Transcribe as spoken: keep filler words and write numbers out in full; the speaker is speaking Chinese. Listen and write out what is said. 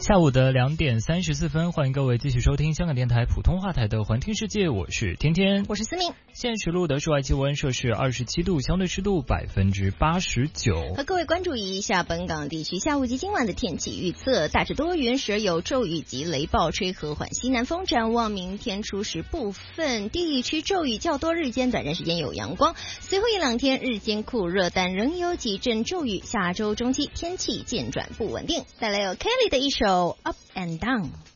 下午的两点三十四分，欢迎各位继续收听香港电台普通话台的环听世界，我是天天， 我是思明。 现时录的室外气温摄氏二十七度，相对湿度百分之八十九。 和各位关注一下本港地区下午及今晚的天气预测，大致多云，时而有骤雨及雷暴，吹和缓西南风。展望明天初时部分地区骤雨较多，日间短暂时间有阳光，随后一两天日间酷热，但仍有几阵骤雨。下周中期天气渐转不稳定。再来有 Kelly 的一首 Up and Down。